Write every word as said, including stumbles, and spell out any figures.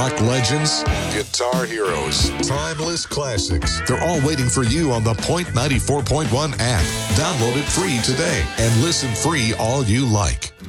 rock legends, guitar heroes, timeless classics. They're all waiting for you on the Point ninety-four point one app. Download it free today and listen free all you like.